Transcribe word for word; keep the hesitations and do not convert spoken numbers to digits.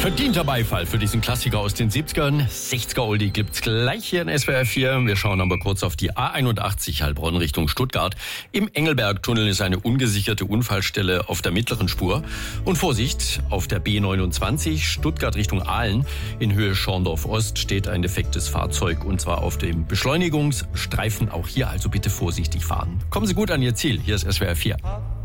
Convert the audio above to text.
Verdienter Beifall für diesen Klassiker aus den siebzigern. sechziger Oldie gibt's gleich hier in S W R vier. Wir schauen aber kurz auf die A einundachtzig Heilbronn Richtung Stuttgart. Im Engelbergtunnel ist eine ungesicherte Unfallstelle auf der mittleren Spur. Und Vorsicht, auf der B neunundzwanzig Stuttgart Richtung Aalen in Höhe Schorndorf Ost steht ein defektes Fahrzeug und zwar auf dem Beschleunigungsstreifen. Auch hier also bitte vorsichtig fahren. Kommen Sie gut an Ihr Ziel. Hier ist S W R vier.